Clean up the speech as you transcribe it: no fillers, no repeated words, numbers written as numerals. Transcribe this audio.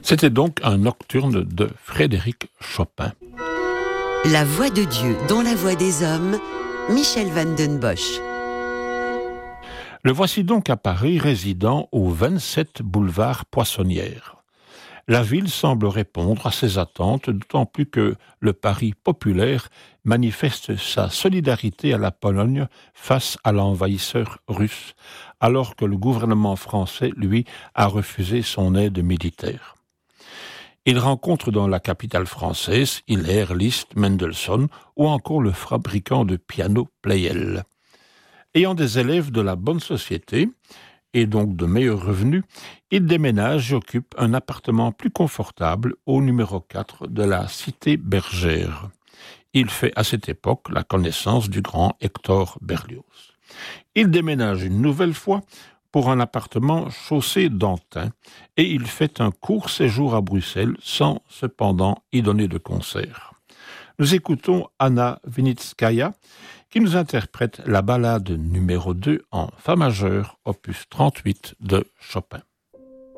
C'était donc un nocturne de Frédéric Chopin. La voix de Dieu dans la voix des hommes, Michel Van den Bosch. Le voici donc à Paris, résidant au 27 boulevard Poissonnière. La ville semble répondre à ses attentes, d'autant plus que le Paris populaire manifeste sa solidarité à la Pologne face à l'envahisseur russe, alors que le gouvernement français, lui, a refusé son aide militaire. Il rencontre dans la capitale française Hiller, Liszt, Mendelssohn ou encore le fabricant de piano Pleyel. Ayant des élèves de la bonne société, et donc de meilleurs revenus, il déménage et occupe un appartement plus confortable au numéro 4 de la cité Bergère. Il fait à cette époque la connaissance du grand Hector Berlioz. Il déménage une nouvelle fois pour un appartement chaussé d'Antin et il fait un court séjour à Bruxelles sans cependant y donner de concert. Nous écoutons Anna Vinitskaya qui nous interprète la ballade numéro 2 en fa majeur, opus 38 de Chopin.